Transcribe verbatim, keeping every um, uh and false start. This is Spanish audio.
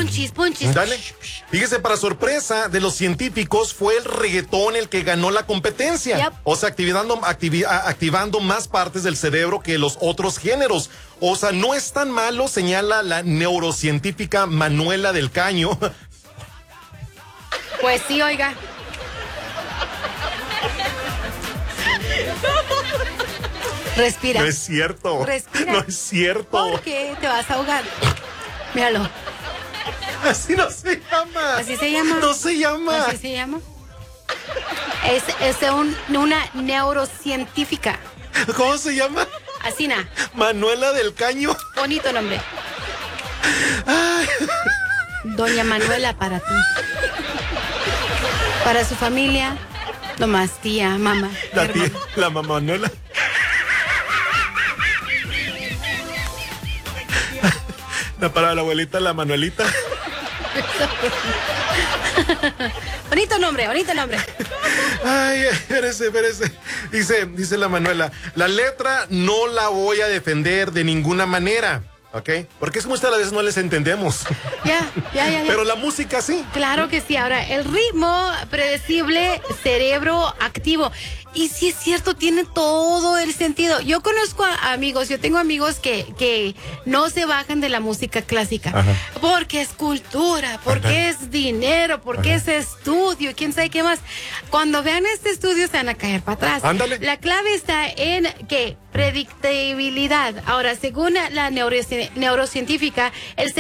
ponchis, ponchis. Dale. Fíjese, para sorpresa de los científicos, fue el reggaetón el que ganó la competencia. Yep. O sea, activando, activi- activando más partes del cerebro que los otros géneros. O sea, no es tan malo, señala la neurocientífica Manuela del Caño. Pues sí, oiga. Respira. No es cierto. Respira. No es cierto. ¿Por qué? Te vas a ahogar. Míralo. Así no se llama. Así se llama. No se llama. Así se llama. Es, es un, una neurocientífica. ¿Cómo se llama? Así na. Manuela del Caño. Bonito nombre. Ay. Doña Manuela para ti. Para su familia, nomás tía, mamá. La hermano. tía, la mamá Manuela. La para la abuelita, la Manuelita. Bonito nombre, bonito nombre. Ay, espérese, espérese. Dice, dice la Manuela, la letra no la voy a defender de ninguna manera, ¿ok? Porque es como usted a veces no les entendemos. Ya, ya, ya, ya. Pero la música sí. Claro que sí. Ahora, el ritmo predecible, cerebro activo. Y sí es cierto, tiene todo el sentido. Yo conozco a amigos, yo tengo amigos que, que no se bajan de la música clásica. Ajá. Porque es cultura, porque Ajá. es dinero, porque Ajá. es estudio, quién sabe qué más. Cuando vean este estudio se van a caer para atrás. Ándale. La clave está en ¿qué? Predictibilidad. Ahora, según la neurocien- neurocientífica, el